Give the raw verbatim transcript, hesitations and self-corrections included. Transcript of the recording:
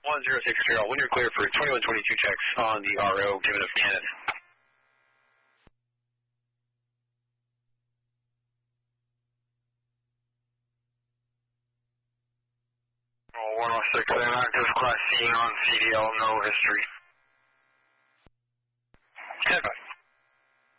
one zero six zero, when you're clear for twenty-one twenty-two checks on the R O, given of Kenneth. Oh, one oh six, and active class C on C D L, no history. ten five.